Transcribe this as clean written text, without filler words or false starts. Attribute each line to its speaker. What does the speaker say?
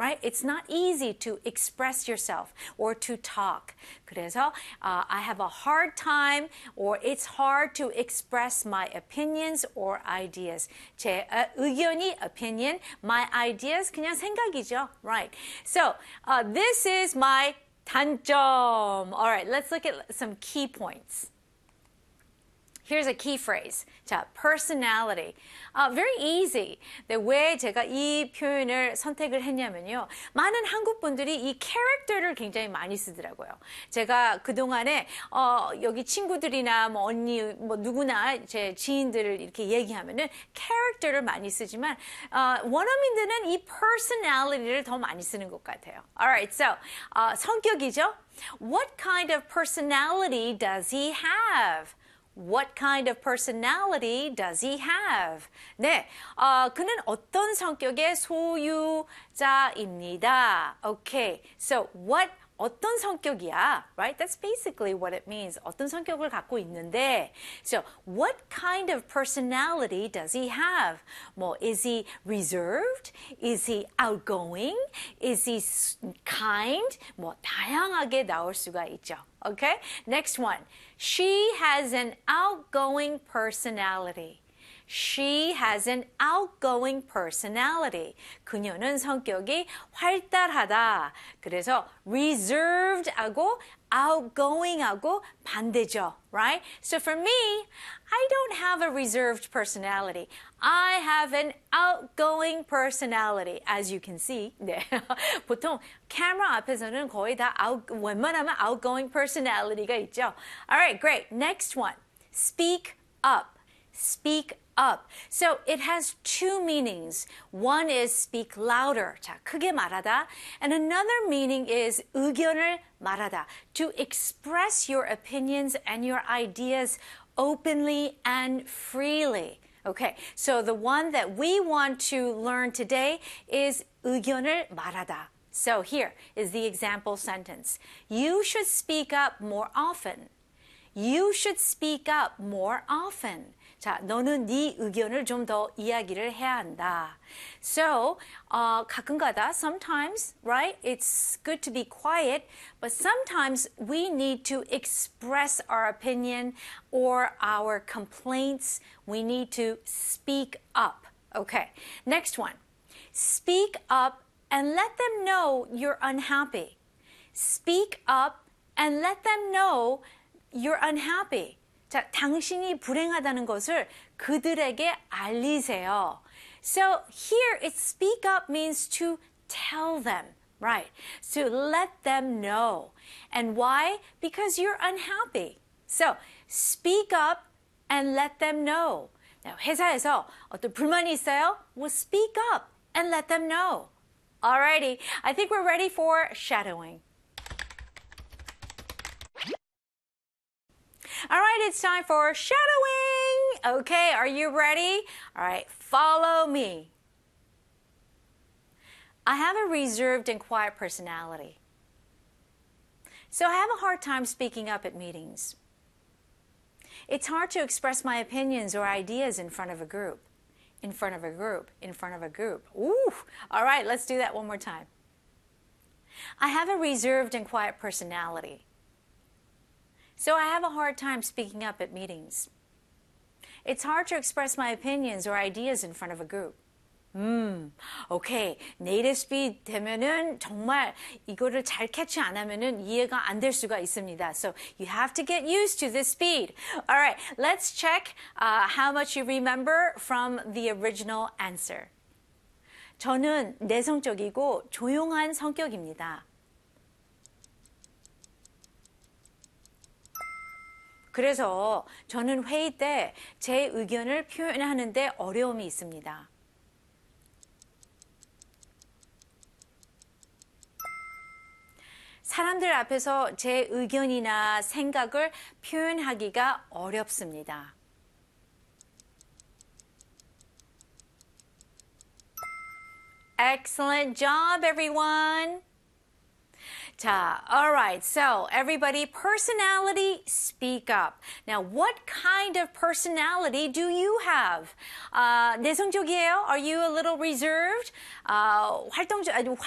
Speaker 1: right? It's not easy to express yourself or to talk. 그래서 I have a hard time or it's hard to express my opinions or ideas. 제 의견이 opinion, my ideas 그냥 생각이죠, right? So this is my 단점. All right, let's look at some key points. Here's a key phrase. 자, personality. Very easy. 네, 왜 제가 이 표현을 선택을 했냐면요. 많은 한국 분들이 이 character를 굉장히 많이 쓰더라고요. 제가 그동안에 여기 친구들이나 뭐 언니 뭐 누구나 제 지인들을 이렇게 얘기하면은 character를 많이 쓰지만 원어민들은 이 personality를 더 많이 쓰는 것 같아요. Alright, so 성격이죠. What kind of personality does he have? What kind of personality does he have? 네, 그는 어떤 성격의 소유자입니다. Okay, so what 어떤 성격이야, right? That's basically what it means. 어떤 성격을 갖고 있는데, so what kind of personality does he have? 뭐, is he reserved? Is he outgoing? Is he kind? 뭐, 다양하게 나올 수가 있죠. Okay? Next one. She has an outgoing personality. She has an outgoing personality. 그녀는 성격이 활달하다. 그래서 reserved하고 outgoing하고 반대죠, right? So for me, I don't have a reserved personality. I have an outgoing personality, as you can see. 네. 보통 카메라 앞에서는 거의 다 웬만하면 outgoing personality가 있죠. All right, great. Next one. Speak up. Speak up. So it has two meanings. One is speak louder. 자, 크게 말하다. And another meaning is 의견을 말하다. To express your opinions and your ideas openly and freely. Okay, so the one that we want to learn today is 의견을 말하다. So here is the example sentence. You should speak up more often. You should speak up more often. 자, 너는 네 의견을 좀 더 이야기를 해야 한다. So, 가끔가다, sometimes, right, it's good to be quiet, but sometimes we need to express our opinion or our complaints. We need to speak up. Okay, next one. Speak up and let them know you're unhappy. Speak up and let them know you're unhappy. 자, 당신이 불행하다는 것을 그들에게 알리세요. So here, it speak up means to tell them, right? To let them know. And why? Because you're unhappy. So speak up and let them know. Now, 회사에서 어떤 불만이 있어요? Well, speak up and let them know. Alrighty, I think we're ready for shadowing. All right, it's time for shadowing. Okay, are you ready? All right, follow me. I have a reserved and quiet personality. So I have a hard time speaking up at meetings. It's hard to express my opinions or ideas in front of a group. In front of a group, in front of a group. Ooh, all right, let's do that one more time. I have a reserved and quiet personality. So I have a hard time speaking up at meetings. It's hard to express my opinions or ideas in front of a group. 오케이. 네이티브 스피드 되면은 정말 이거를 잘 캐치 안 하면은 이해가 안 될 수가 있습니다. So you have to get used to this speed. All right, let's check how much you remember from the original answer. 저는 내성적이고 조용한 성격입니다. 그래서 저는 회의 때 제 의견을 표현하는데 어려움이 있습니다. 사람들 앞에서 제 의견이나 생각을 표현하기가 어렵습니다. Excellent job, everyone. 자, all right. So, everybody, personality, speak up. Now, what kind of personality do you have? 내성적이에요? Are you a little reserved?